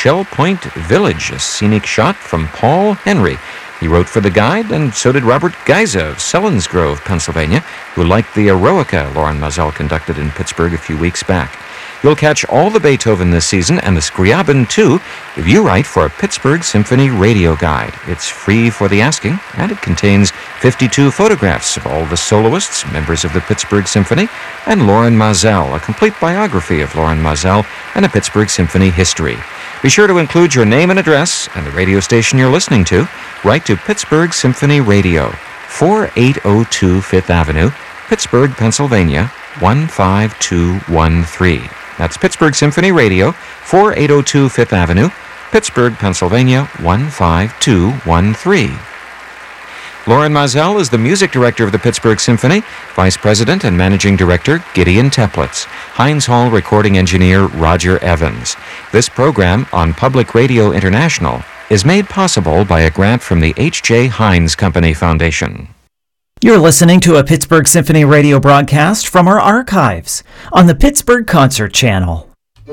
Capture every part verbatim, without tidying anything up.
Shell Point Village, a scenic shot from Paul Henry. He wrote for The Guide, and so did Robert Geiza of Selinsgrove, Pennsylvania, who liked the Eroica Loren Maazel conducted in Pittsburgh a few weeks back. You'll catch all the Beethoven this season, and the Scriabin, too, if you write for a Pittsburgh Symphony radio guide. It's free for the asking, and it contains fifty-two photographs of all the soloists, members of the Pittsburgh Symphony, and Loren Maazel, a complete biography of Loren Maazel and a Pittsburgh Symphony history. Be sure to include your name and address and the radio station you're listening to. Write to Pittsburgh Symphony Radio, four eight oh two Fifth Avenue, Pittsburgh, Pennsylvania, one five two one three. That's Pittsburgh Symphony Radio, four eight oh two Fifth Avenue, Pittsburgh, Pennsylvania, one five two one three. Loren Maazel is the music director of the Pittsburgh Symphony, vice president and managing director Gideon Teplitz, Heinz Hall recording engineer Roger Evans. This program on Public Radio International is made possible by a grant from the H J. Heinz Company Foundation. You're listening to a Pittsburgh Symphony radio broadcast from our archives on the Pittsburgh Concert Channel.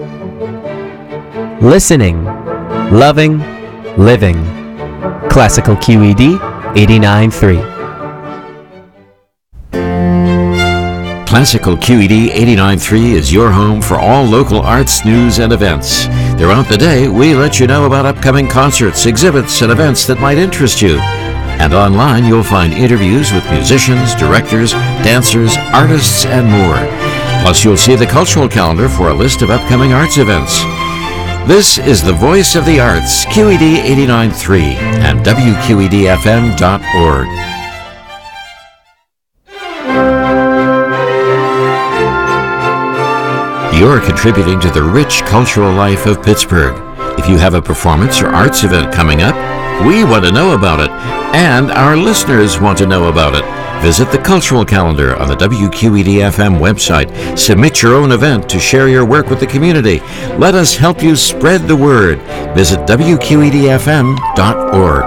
Listening, loving, living. Classical Q E D eighty-nine point three. Classical Q E D eighty-nine point three is your home for all local arts, news, and events. Throughout the day, we let you know about upcoming concerts, exhibits, and events that might interest you. And online, you'll find interviews with musicians, directors, dancers, artists, and more. Plus, you'll see the cultural calendar for a list of upcoming arts events. This is the Voice of the Arts, Q E D eighty-nine point three and W Q E D F M dot org. You're contributing to the rich cultural life of Pittsburgh. If you have a performance or arts event coming up, we want to know about it, and our listeners want to know about it. Visit the cultural calendar on the W Q E D F M website. Submit your own event to share your work with the community. Let us help you spread the word. Visit W Q E D F M dot org.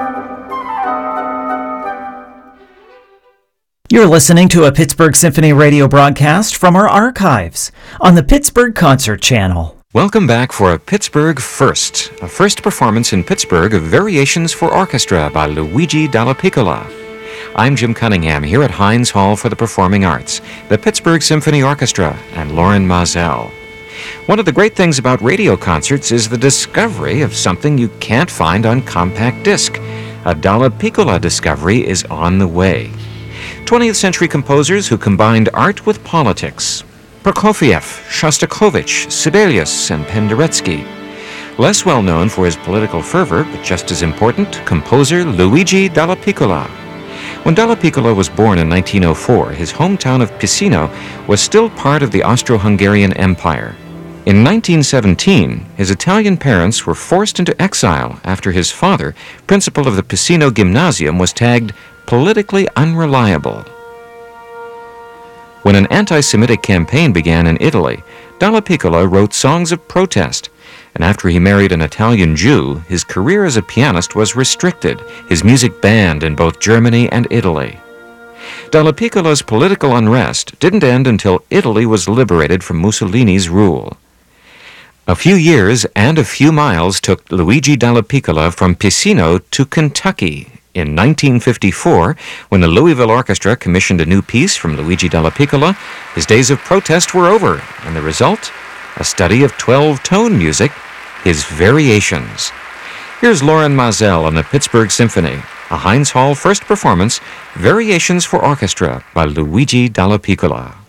You're listening to a Pittsburgh Symphony radio broadcast from our archives on the Pittsburgh Concert Channel. Welcome back for a Pittsburgh First, a first performance in Pittsburgh of Variations for Orchestra by Luigi Dallapiccola. I'm Jim Cunningham here at Heinz Hall for the Performing Arts, the Pittsburgh Symphony Orchestra, and Loren Maazel. One of the great things about radio concerts is the discovery of something you can't find on compact disc. A Dallapiccola discovery is on the way. twentieth century composers who combined art with politics. Prokofiev, Shostakovich, Sibelius, and Penderecki. Less well known for his political fervor, but just as important, composer Luigi Dallapiccola. When Dallapiccola was born in nineteen oh four, his hometown of Pisino was still part of the Austro-Hungarian Empire. In nineteen seventeen, his Italian parents were forced into exile after his father, principal of the Pisino Gymnasium, was tagged politically unreliable. When an anti-Semitic campaign began in Italy, Dallapiccola wrote songs of protest, and after he married an Italian Jew, his career as a pianist was restricted, his music banned in both Germany and Italy. Dallapiccola's political unrest didn't end until Italy was liberated from Mussolini's rule. A few years and a few miles took Luigi Dallapiccola from Pisino to Kentucky. In nineteen fifty-four, when the Louisville Orchestra commissioned a new piece from Luigi Dallapiccola, his days of protest were over, and the result? A study of twelve-tone music, his Variations. Here's Loren Maazel on the Pittsburgh Symphony, a Heinz Hall first performance, Variations for Orchestra by Luigi Dallapiccola.